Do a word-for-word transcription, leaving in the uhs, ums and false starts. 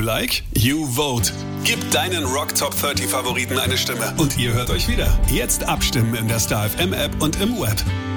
like? You vote. Gib deinen Rock Top dreißig Favoriten eine Stimme. Und ihr hört euch wieder. Jetzt abstimmen in der Star F M App und im Web.